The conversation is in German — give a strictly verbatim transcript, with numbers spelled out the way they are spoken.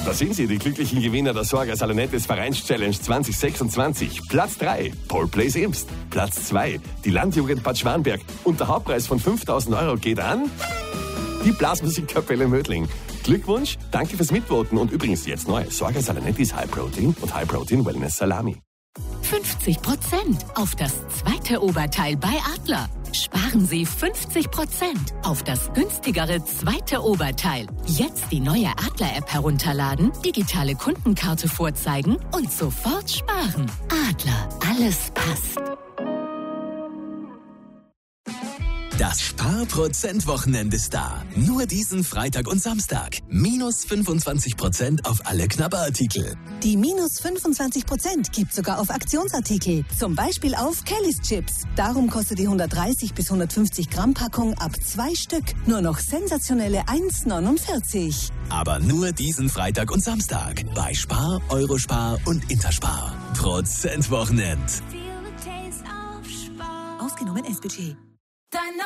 Da sind sie, die glücklichen Gewinner der Sorga Salonettes Vereins-Challenge zwanzig sechsundzwanzig. Platz drei, Paul Place Imst. Platz zwei, die Landjugend Bad Schwanberg. Und der Hauptpreis von fünftausend Euro geht an die Blasmusikkapelle Mödling. Glückwunsch, danke fürs Mitvoten und übrigens jetzt neu. Sorga Salonettis High Protein und High Protein Wellness Salami. fünfzig Prozent auf das zweite Oberteil bei Adler. Sparen Sie fünfzig Prozent auf das günstigere zweite Oberteil. Jetzt die neue Adler-App herunterladen, digitale Kundenkarte vorzeigen und sofort sparen. Adler, alles passt. Das Spar-Prozent-Wochenende ist da. Nur diesen Freitag und Samstag. Minus fünfundzwanzig Prozent auf alle Knabberartikel. Die minus fünfundzwanzig Prozent gibt sogar auf Aktionsartikel. Zum Beispiel auf Kellys Chips. Darum kostet die hundertdreißig bis hundertfünfzig Gramm Packung ab zwei Stück nur noch sensationelle eins neunundvierzig. Aber nur diesen Freitag und Samstag. Bei Spar, Eurospar und Interspar. Prozent-Wochenend. Ausgenommen S-Budget.